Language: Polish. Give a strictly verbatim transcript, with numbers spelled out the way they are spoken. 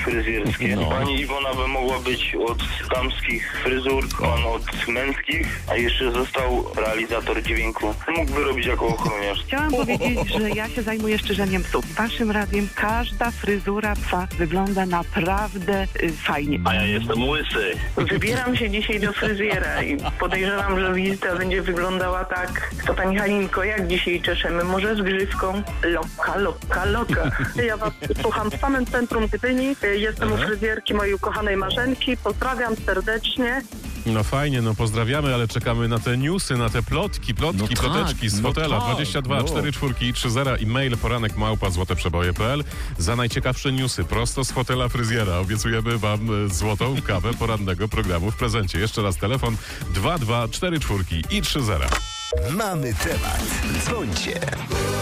fryzjerskie. No. Pani Iwona by mogła być od damskich fryzur, pan od męskich, a jeszcze został realizator dźwięku. Mógłby robić jako ochroniarz. Chciałam powiedzieć, że ja się zajmuję szczerzeniem psów. Waszym radiem każda fryzura psa wygląda naprawdę y, fajnie. A ja jestem łysy. Wybieram się dzisiaj do fryzjera i podejrzewam, że wizyta będzie wyglądała tak. To pani Halinko, jak dzisiaj czeszemy? Może z grzywką? Loka, loka, loka. Ja was słucham w samym centrum Gdyni. Jestem u fryzjerki mojej ukochanej Marzenki. Pozdrawiam serdecznie. No fajnie, no pozdrawiamy, ale czekamy na te newsy, na te plotki, plotki, No tak, ploteczki z no fotela. tak, dwadzieścia dwa no. cztery cztery trzy zero i mail poranek małpa złoteprzeboje kropka p l za najciekawsze newsy prosto z fotela fryzjera. Obiecujemy wam e, złotą kawę porannego programu w prezencie. Jeszcze raz telefon dwa dwa cztery cztery i trzy zero. Mamy temat. Dzwońcie.